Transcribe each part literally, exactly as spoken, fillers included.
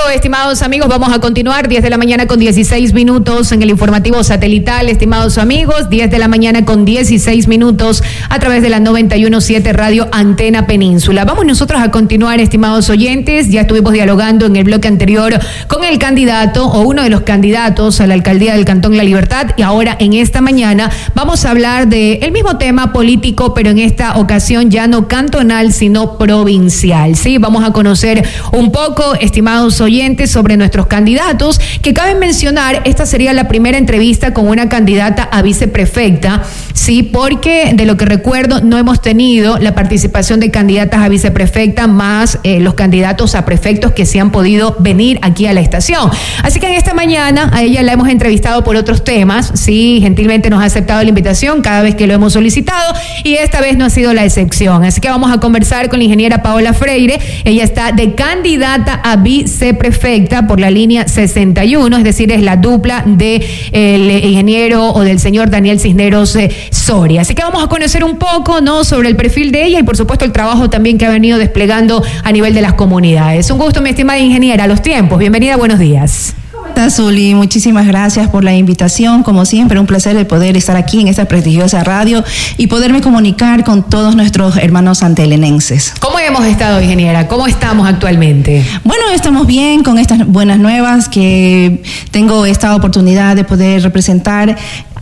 estimados amigos, vamos a continuar. diez de la mañana con dieciséis minutos en el informativo satelital, estimados amigos. diez de la mañana con dieciséis minutos a través de la noventa y uno punto siete Radio Antena Península. Vamos nosotros a continuar, estimados oyentes. Ya estuvimos dialogando en el bloque anterior con el candidato o uno de los candidatos a la alcaldía del Cantón La Libertad, y ahora en esta mañana vamos a hablar de el mismo tema político, pero en esta ocasión ya no cantonal, sino provincial. Sí, vamos a conocer un poco, estimados oyentes, sobre nuestros candidatos, que cabe mencionar, esta sería la primera entrevista con una candidata a viceprefecta, sí, porque de lo que recuerdo no hemos tenido la participación de candidatas a viceprefecta más eh, los candidatos a prefectos que se han podido venir aquí a la estación. Así que en esta mañana a ella la hemos entrevistado por otros temas, sí, gentilmente nos ha aceptado la invitación cada vez que lo hemos solicitado, y esta vez no ha sido la excepción. Así que vamos a conversar con la ingeniera Paola Freire. Ella está de candidata a viceprefecta por la línea sesenta y uno, es decir, es la dupla del ingeniero o del señor Daniel Cisneros eh, Soria. Así que vamos a conocer un poco, ¿no?, sobre el perfil de ella y por supuesto el trabajo también que ha venido desplegando a nivel de las comunidades. Un gusto, mi estimada ingeniera, a los tiempos. Bienvenida, buenos días. Zuli, muchísimas gracias por la invitación. Como siempre, un placer el poder estar aquí en esta prestigiosa radio y poderme comunicar con todos nuestros hermanos santelenenses. ¿Cómo hemos estado, ingeniera? ¿Cómo estamos actualmente? Bueno, estamos bien con estas buenas nuevas, que tengo esta oportunidad de poder representar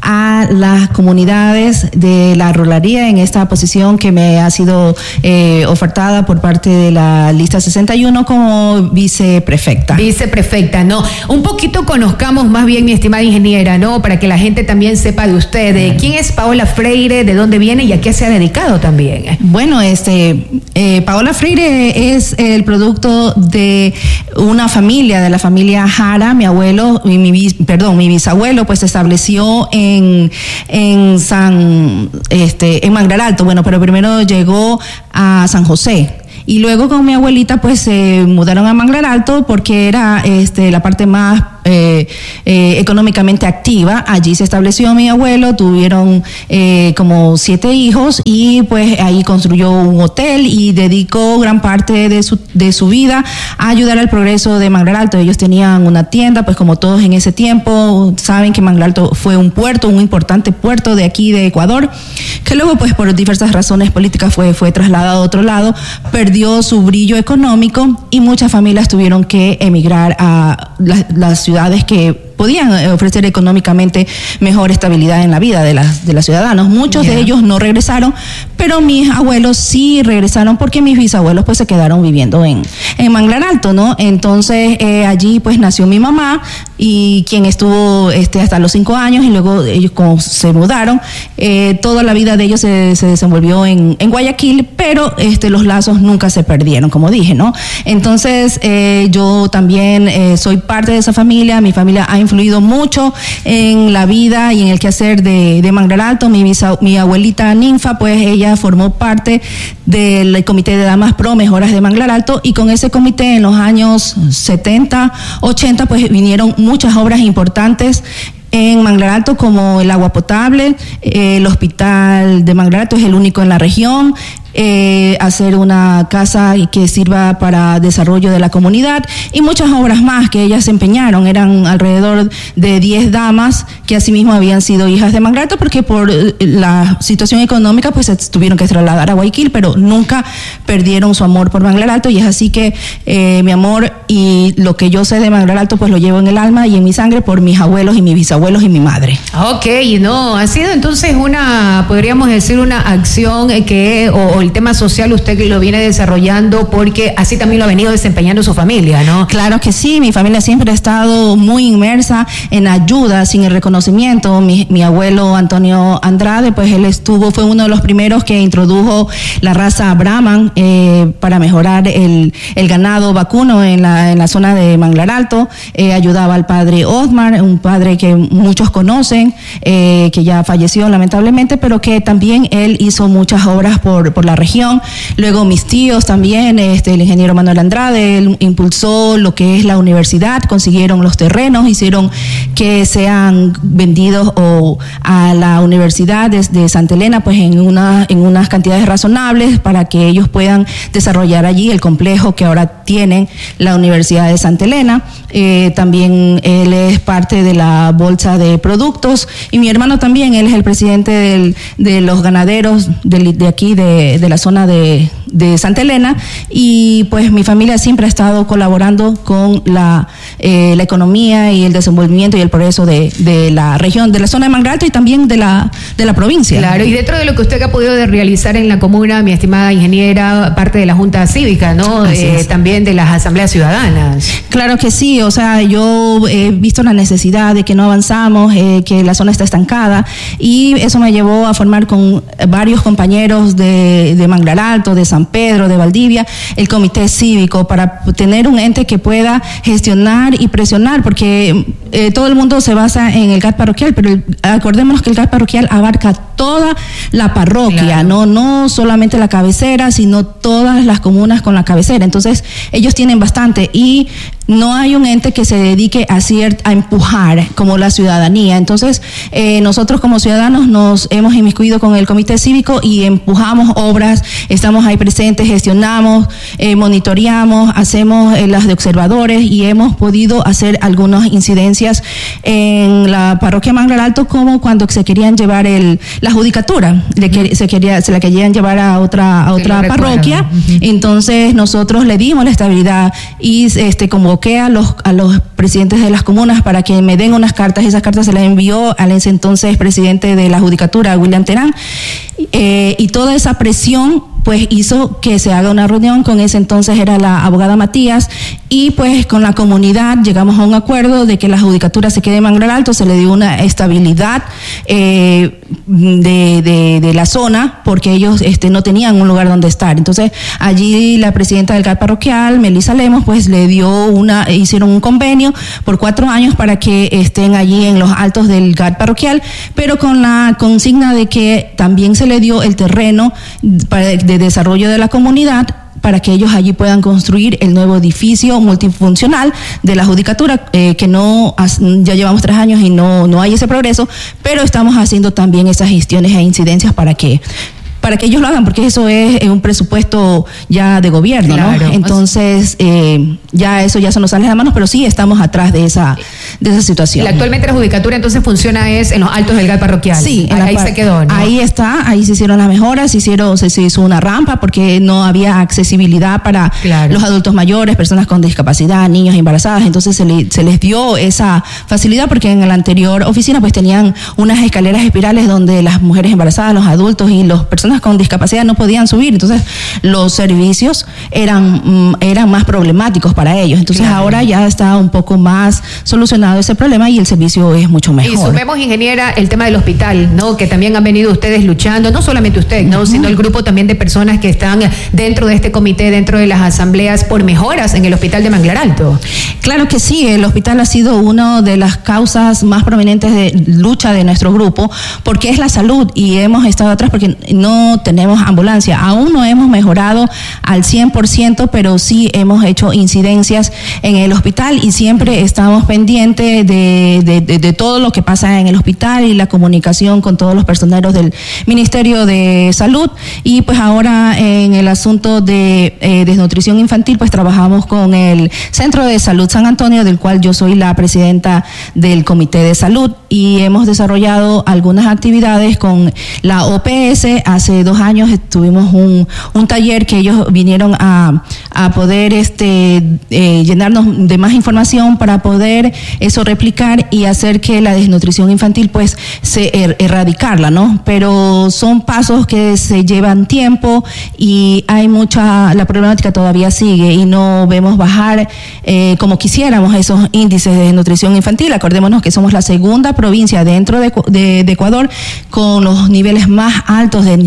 a las comunidades de la ruralía en esta posición que me ha sido eh, ofertada por parte de la lista sesenta y uno como viceprefecta. Viceprefecta, ¿no? Un poquito conozcamos más bien, mi estimada ingeniera, ¿no?, para que la gente también sepa de usted. ¿De quién es Paola Freire, de dónde viene y a qué se ha dedicado también? Bueno, este, eh, Paola Freire es el producto de una familia, de la familia Jara. Mi abuelo, mi, mi, perdón, mi bisabuelo, pues se estableció en En, en San, este, en Manglar Alto, bueno, pero primero llegó a San José. Y luego con mi abuelita pues se eh, mudaron a Manglar Alto porque era este, la parte más eh, eh, económicamente activa. Allí se estableció mi abuelo, tuvieron eh, como siete hijos y pues ahí construyó un hotel y dedicó gran parte de su, de su vida a ayudar al progreso de Manglar Alto. Ellos tenían una tienda, pues como todos en ese tiempo, saben que Manglar Alto fue un puerto, un importante puerto de aquí de Ecuador, que luego pues por diversas razones políticas fue, fue trasladado a otro lado, perdió su brillo económico y muchas familias tuvieron que emigrar a las, las ciudades que podían ofrecer económicamente mejor estabilidad en la vida de, las, de los ciudadanos. Muchos yeah. de ellos no regresaron, pero mis abuelos sí regresaron porque mis bisabuelos pues se quedaron viviendo en, en Manglar Alto, ¿no? Entonces eh, allí pues nació mi mamá, y quien estuvo este, hasta los cinco años, y luego ellos como se mudaron, eh, toda la vida de ellos se, se desenvolvió en, en Guayaquil, pero este, los lazos nunca se perdieron, como dije, ¿no? Entonces eh, yo también eh, soy parte de esa familia. Mi familia ha influido mucho en la vida y en el quehacer de, de Manglar Alto. Mi, bisa, mi abuelita Ninfa, pues ella formó parte del Comité de Damas Pro Mejoras de Manglar Alto, y con ese comité en los años setenta, ochenta, pues vinieron muchas obras importantes en Manglar Alto, como el agua potable. Eh, el hospital de Manglar Alto es el único en la región. Eh, hacer una casa que sirva para desarrollo de la comunidad y muchas obras más que ellas se empeñaron. Eran alrededor de diez damas que asimismo habían sido hijas de Manglar Alto, porque por la situación económica pues se tuvieron que trasladar a Guayaquil, pero nunca perdieron su amor por Manglar Alto, y es así que eh, mi amor y lo que yo sé de Manglar Alto pues lo llevo en el alma y en mi sangre por mis abuelos y mis bisabuelos y mi madre. Ok, no, ha sido entonces una, podríamos decir, una acción que, o, o el tema social usted lo viene desarrollando porque así también lo ha venido desempeñando su familia, ¿no? Claro que sí, mi familia siempre ha estado muy inmersa en ayuda, sin el reconocimiento. Mi, mi abuelo Antonio Andrade, pues él estuvo, fue uno de los primeros que introdujo la raza Brahman eh, para mejorar el, el ganado vacuno en la, en la zona de Manglar Alto. Eh, ayudaba al padre Osmar, un padre que muchos conocen, eh, que ya falleció lamentablemente, pero que también él hizo muchas obras por, por la la región. Luego mis tíos también, este, el ingeniero Manuel Andrade, él impulsó lo que es la universidad, consiguieron los terrenos, hicieron que sean vendidos o a la universidad de, de Santa Elena, pues en una, en unas cantidades razonables para que ellos puedan desarrollar allí el complejo que ahora tienen la Universidad de Santa Elena. Eh, también él es parte de la bolsa de productos y mi hermano también, él es el presidente del, de los ganaderos de, de aquí, de, de la zona de, de Santa Elena, y pues mi familia siempre ha estado colaborando con la, eh, la economía y el desenvolvimiento y el progreso de, de la región, de la zona de Manglar Alto y también de la, de la provincia. Claro, y dentro de lo que usted ha podido realizar en la comuna, mi estimada ingeniera, parte de la Junta Cívica, ¿no? Eh, también de las asambleas ciudadanas. Claro que sí, o sea, yo he visto la necesidad de que no avanzamos, eh, que la zona está estancada, y eso me llevó a formar con varios compañeros de, de Manglar Alto, de San Pedro, de Valdivia, el comité cívico, para tener un ente que pueda gestionar y presionar, porque eh, todo el mundo se basa en el G A T parroquial, pero el, acordémonos que el G A T parroquial abarca toda la parroquia, claro. no, no solamente la cabecera, sino todas las comunas con la cabecera. Entonces, ellos tienen bastante y no hay un ente que se dedique a, cier- a empujar como la ciudadanía. Entonces, eh, nosotros como ciudadanos nos hemos inmiscuido con el comité cívico y empujamos obras, estamos ahí presentes, gestionamos, eh, monitoreamos, hacemos eh, las de observadores y hemos podido hacer algunas incidencias en la parroquia Manglar Alto, como cuando se querían llevar el, la judicatura, de que, se, quería, se la querían llevar a otra, a otra parroquia. Uh-huh. Entonces, nosotros le dimos la estabilidad y este como a los, a los presidentes de las comunas para que me den unas cartas. Esas cartas se las envió al ese entonces presidente de la judicatura, William Terán, eh, y toda esa presión pues hizo que se haga una reunión. Con ese entonces era la abogada Matías, y pues con la comunidad llegamos a un acuerdo de que la judicatura se quede en Manglar Alto, se le dio una estabilidad eh, de, de, de la zona, porque ellos este, no tenían un lugar donde estar. Entonces allí la presidenta del G A T parroquial, Melissa Lemos, pues le dio una, hicieron un convenio por cuatro años para que estén allí en los altos del G A T parroquial, pero con la consigna de que también se le dio el terreno para, de desarrollo de la comunidad, para que ellos allí puedan construir el nuevo edificio multifuncional de la judicatura, eh, que no, ya llevamos tres años y no, no hay ese progreso, pero estamos haciendo también esas gestiones e incidencias para que para que ellos lo hagan, porque eso es un presupuesto ya de gobierno, claro, ¿no? Entonces, eh, ya eso ya se nos sale de las manos, pero sí estamos atrás de esa, de esa situación. La, actualmente la judicatura entonces funciona es en los altos del G A T parroquial. Sí, ahí, ahí par- se quedó, ¿no? Ahí está, ahí se hicieron las mejoras, se hicieron, se, se hizo una rampa porque no había accesibilidad para claro. los adultos mayores, personas con discapacidad, niños embarazadas. Entonces se, le, se les dio esa facilidad, porque en la anterior oficina pues tenían unas escaleras espirales donde las mujeres embarazadas, los adultos y las personas con discapacidad no podían subir. Entonces los servicios eran, eran más problemáticos para ellos. Entonces claro. ahora ya está un poco más solucionado ese problema y el servicio es mucho mejor. Y sumemos, ingeniera, el tema del hospital, ¿no? Que también han venido ustedes luchando, no solamente usted, ¿no? Uh-huh. Sino el grupo también de personas que están dentro de este comité, dentro de las asambleas, por mejoras en el hospital de Manglar Alto. Claro que sí, el hospital ha sido una de las causas más prominentes de lucha de nuestro grupo, porque es la salud, y hemos estado atrás porque no tenemos ambulancia. Aún no hemos mejorado al cien por ciento, pero sí hemos hecho incidencias en el hospital y siempre estamos pendientes de, de, de, de todo lo que pasa en el hospital y la comunicación con todos los personeros del Ministerio de Salud. Y pues ahora en el asunto de eh, desnutrición infantil, pues trabajamos con el Centro de Salud San Antonio, del cual yo soy la presidenta del Comité de Salud, y hemos desarrollado algunas actividades con la O P S. Hace dos años tuvimos un, un taller que ellos vinieron a, a poder este, eh, llenarnos de más información para poder eso replicar y hacer que la desnutrición infantil pues se er, erradicarla, ¿no? Pero son pasos que se llevan tiempo y hay mucha, la problemática todavía sigue y no vemos bajar eh, como quisiéramos esos índices de desnutrición infantil. Acordémonos que somos la segunda provincia dentro de, de, de Ecuador con los niveles más altos de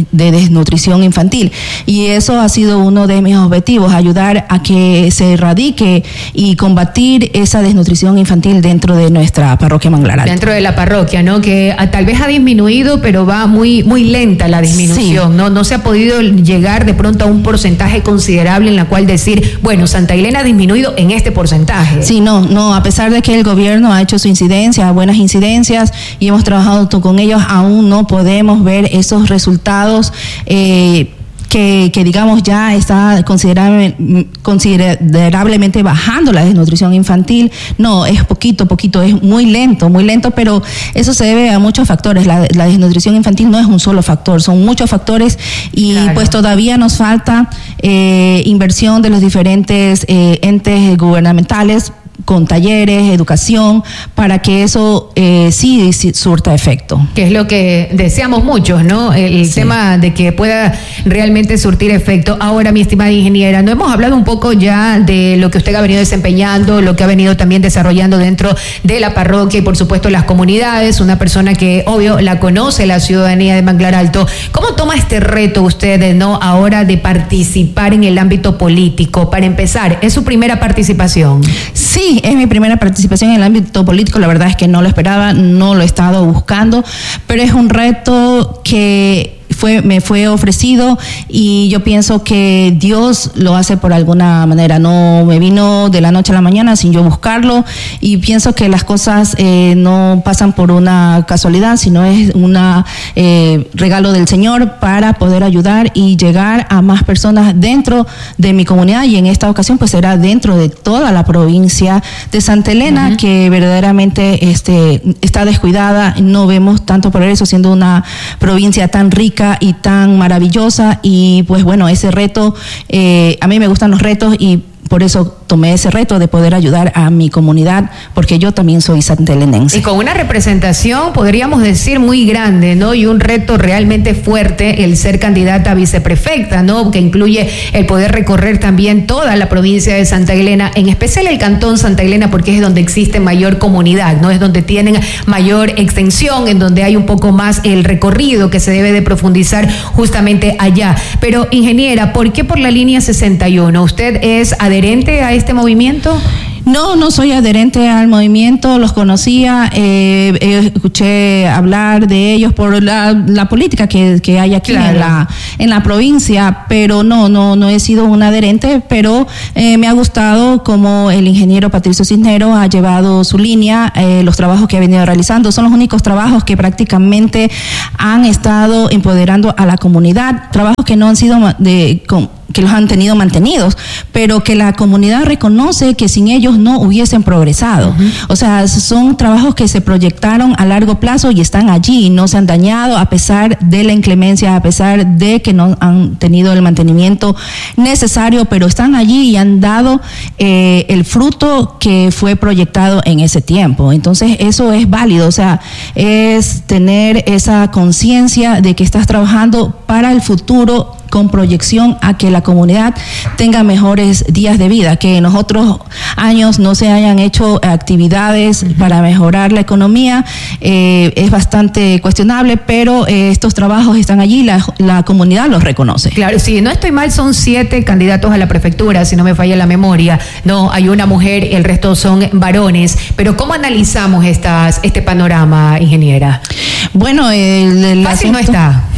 de desnutrición infantil. Y eso ha sido uno de mis objetivos, ayudar a que se erradique y combatir esa desnutrición infantil dentro de nuestra parroquia Manglar Alto. Dentro de la parroquia, ¿no? Que a, tal vez ha disminuido, pero va muy, muy lenta la disminución, sí. ¿no? No se ha podido llegar de pronto a un porcentaje considerable en la cual decir, bueno, Santa Elena ha disminuido en este porcentaje. Sí, no, no, a pesar de que el gobierno ha hecho su incidencia, buenas incidencias, y hemos trabajado con ellos, aún no podemos ver esos resultados eh, que, que digamos ya está considerable, considerablemente bajando la desnutrición infantil. No, es poquito, poquito, es muy lento, muy lento, pero eso se debe a muchos factores. La, la desnutrición infantil no es un solo factor, son muchos factores y claro. pues todavía nos falta eh, inversión de los diferentes eh, entes gubernamentales con talleres, educación, para que eso eh, sí, sí surta efecto. Que es lo que deseamos muchos, ¿no? El sí. tema de que pueda realmente surtir efecto. Ahora, mi estimada ingeniera, no hemos hablado un poco ya de lo que usted ha venido desempeñando, lo que ha venido también desarrollando dentro de la parroquia y, por supuesto, las comunidades. Una persona que, obvio, la conoce la ciudadanía de Manglar Alto. ¿Cómo toma este reto usted, ¿no? Ahora de participar en el ámbito político? Para empezar, ¿es su primera participación? Sí. Es mi primera participación en el ámbito político, la verdad es que no lo esperaba, no lo he estado buscando, pero es un reto que fue, me fue ofrecido y yo pienso que Dios lo hace por alguna manera, no me vino de la noche a la mañana sin yo buscarlo y pienso que las cosas eh, no pasan por una casualidad, sino es un eh, regalo del Señor para poder ayudar y llegar a más personas dentro de mi comunidad y en esta ocasión pues será dentro de toda la provincia de Santa Elena, uh-huh. que verdaderamente este, está descuidada, no vemos tanto progreso siendo una provincia tan rica y tan maravillosa y pues bueno, ese reto, eh, a mí me gustan los retos y por eso tomé ese reto de poder ayudar a mi comunidad, porque yo también soy santaelenense. Y con una representación, podríamos decir, muy grande, ¿no? Y un reto realmente fuerte, el ser candidata a viceprefecta, ¿no? Que incluye el poder recorrer también toda la provincia de Santa Elena, en especial el cantón Santa Elena, porque es donde existe mayor comunidad, ¿no? Es donde tienen mayor extensión, en donde hay un poco más el recorrido que se debe de profundizar justamente allá. Pero, ingeniera, ¿por qué por la línea sesenta y uno? ¿Usted es adherente a este movimiento? No, no soy adherente al movimiento, los conocía, eh, eh, escuché hablar de ellos por la, la política que, que hay aquí claro. en la en la provincia, pero no, no, no he sido un adherente, pero eh, me ha gustado cómo el ingeniero Patricio Cisneros ha llevado su línea, eh, los trabajos que ha venido realizando, son los únicos trabajos que prácticamente han estado empoderando a la comunidad, trabajos que no han sido de con, que los han tenido mantenidos, pero que la comunidad reconoce que sin ellos no hubiesen progresado. Uh-huh. O sea, son trabajos que se proyectaron a largo plazo y están allí, no se han dañado a pesar de la inclemencia, a pesar de que no han tenido el mantenimiento necesario, pero están allí y han dado eh, el fruto que fue proyectado en ese tiempo. Entonces, eso es válido, o sea, es tener esa conciencia de que estás trabajando para el futuro con proyección a que la comunidad tenga mejores días de vida, que en los otros años no se hayan hecho actividades uh-huh. para mejorar la economía, eh, es bastante cuestionable, pero eh, estos trabajos están allí, la, la comunidad los reconoce. Claro, si no estoy mal, son siete candidatos a la prefectura, si no me falla la memoria, no, hay una mujer, el resto son varones, pero ¿cómo analizamos estas, este panorama, ingeniera? Bueno, el, el fácil asunto... no está.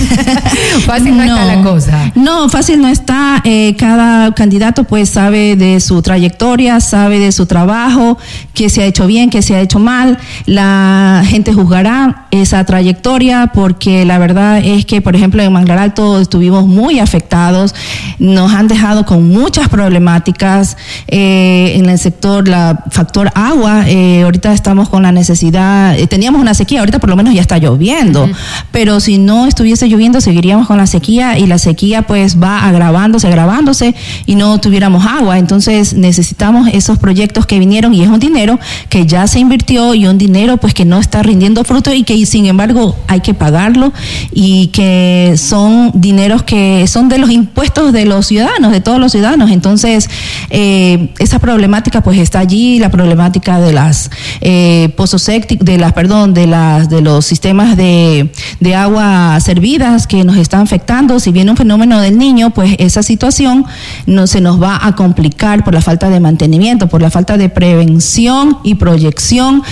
Fácil no, no está la cosa. No, fácil no está. Eh, cada candidato pues sabe de su trayectoria, sabe de su trabajo, qué se ha hecho bien, qué se ha hecho mal. La gente juzgará esa trayectoria porque la verdad es que, por ejemplo, en Manglar Alto estuvimos muy afectados, nos han dejado con muchas problemáticas eh, en el sector, la factor agua. Eh, ahorita estamos con la necesidad, eh, teníamos una sequía, ahorita por lo menos ya está lloviendo, uh-huh. pero si no estuviese lloviendo seguiríamos con la sequía y la sequía pues va agravándose, agravándose y no tuviéramos agua. Entonces necesitamos esos proyectos que vinieron y es un dinero que ya se invirtió y un dinero pues que no está rindiendo fruto y que sin embargo hay que pagarlo y que son dineros que son de los impuestos de los ciudadanos, de todos los ciudadanos. Entonces eh, esa problemática pues está allí, la problemática de las eh, pozos sépticos, de las, perdón, de las de los sistemas de, de agua servida vidas que nos está afectando. Si viene un fenómeno del niño, pues esa situación no se nos va a complicar por la falta de mantenimiento, por la falta de prevención y proyección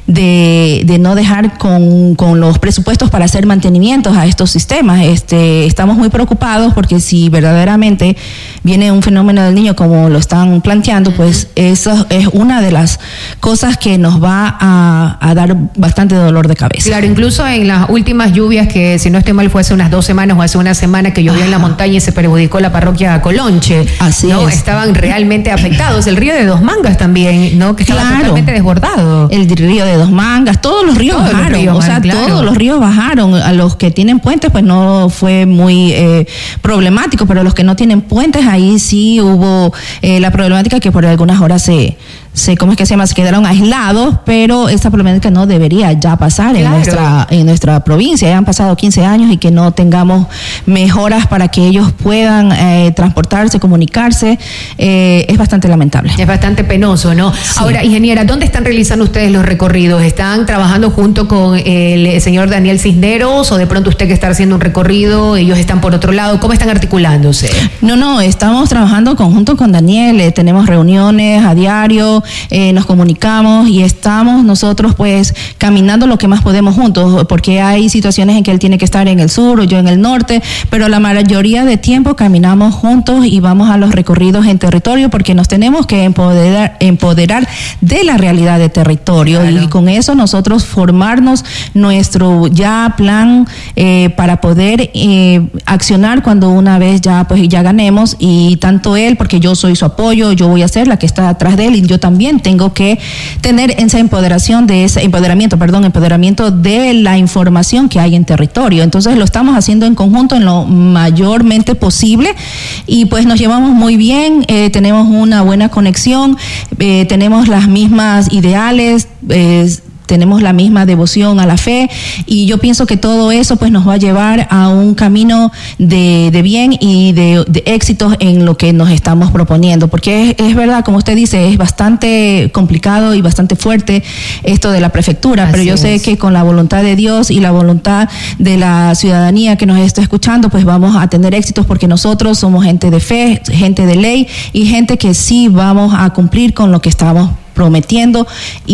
de, de no dejar con, con los presupuestos para hacer mantenimientos a estos sistemas. Este, estamos muy preocupados porque si verdaderamente viene un fenómeno del niño como lo están planteando, pues eso es una de las cosas que nos va a, a dar bastante dolor de cabeza. Claro, incluso en las últimas lluvias, que si no estoy mal fue hace unas dos semanas o hace una semana que llovió Ajá. en la montaña y se perjudicó la parroquia Colonche. Así ¿no? es. Estaban realmente afectados. El río de Dos Mangas también, ¿no? Que estaba claro. totalmente desbordado. El río de Dos Mangas, todos los ríos todos bajaron. Los ríos, o sea, claro. todos los ríos bajaron. A los que tienen puentes, pues no fue muy eh, problemático, pero los que no tienen puentes, ahí sí hubo eh, la problemática que por algunas horas se... se ¿cómo es que se llama? Se quedaron aislados, pero esta problemática no debería ya pasar claro. en nuestra en nuestra provincia. Ya han pasado quince años y que no tengamos mejoras para que ellos puedan eh, transportarse, comunicarse, eh, es bastante lamentable. Es bastante penoso, ¿no? Sí. Ahora, ingeniera, ¿dónde están realizando ustedes los recorridos? ¿Están trabajando junto con el señor Daniel Cisneros o de pronto usted que está haciendo un recorrido, ellos están por otro lado? ¿Cómo están articulándose? No, no, estamos trabajando conjunto con Daniel, eh, tenemos reuniones a diario, Eh, nos comunicamos y estamos nosotros pues caminando lo que más podemos juntos, porque hay situaciones en que él tiene que estar en el sur o yo en el norte, pero la mayoría de tiempo caminamos juntos y vamos a los recorridos en territorio porque nos tenemos que empoderar, empoderar de la realidad de territorio claro. y con eso nosotros formarnos nuestro ya plan eh, para poder eh, accionar cuando una vez ya pues ya ganemos, y tanto él, porque yo soy su apoyo, yo voy a ser la que está atrás de él y yo también También tengo que tener esa empoderación de ese empoderamiento, perdón, empoderamiento de la información que hay en territorio. Entonces lo estamos haciendo en conjunto en lo mayormente posible y pues nos llevamos muy bien, eh, tenemos una buena conexión, eh, tenemos las mismas ideales, eh, tenemos la misma devoción a la fe y yo pienso que todo eso pues nos va a llevar a un camino de, de bien y de, de éxitos en lo que nos estamos proponiendo, porque es, es verdad, como usted dice, es bastante complicado y bastante fuerte esto de la prefectura, Así pero yo es. sé que con la voluntad de Dios y la voluntad de la ciudadanía que nos está escuchando, pues vamos a tener éxitos porque nosotros somos gente de fe, gente de ley y gente que sí vamos a cumplir con lo que estamos prometiendo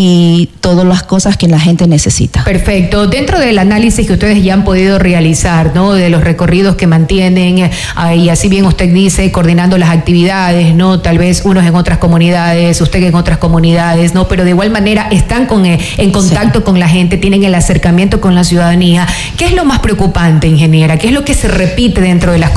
y todas las cosas que la gente necesita. Perfecto. Dentro del análisis que ustedes ya han podido realizar, ¿no? De los recorridos que mantienen, ah, y así bien usted dice, coordinando las actividades, ¿no? Tal vez unos en otras comunidades, usted en otras comunidades, ¿no? Pero de igual manera están con, eh, en contacto sí. con la gente, tienen el acercamiento con la ciudadanía. ¿Qué es lo más preocupante, ingeniera? ¿Qué es lo que se repite dentro de las